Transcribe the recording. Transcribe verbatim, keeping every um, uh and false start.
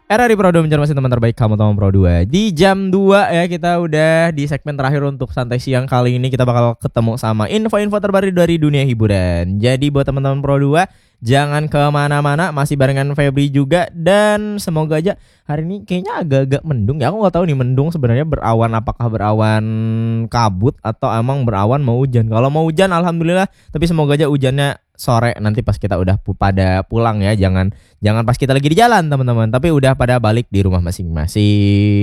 Era di Pro dua mencari teman terbaik kamu teman Pro dua. Di jam dua ya kita udah di segmen terakhir untuk santai siang kali ini kita bakal ketemu sama info-info terbaru dari dunia hiburan. Jadi buat teman-teman Pro dua jangan kemana-mana, masih barengan Febri juga. Dan semoga aja hari ini kayaknya agak-agak mendung ya. Aku gak tahu nih mendung sebenarnya berawan, apakah berawan kabut atau emang berawan mau hujan. Kalau mau hujan alhamdulillah, tapi semoga aja hujannya sore nanti pas kita udah pu- pada pulang ya. Jangan jangan pas kita lagi di jalan teman-teman, tapi udah pada balik di rumah masing-masing.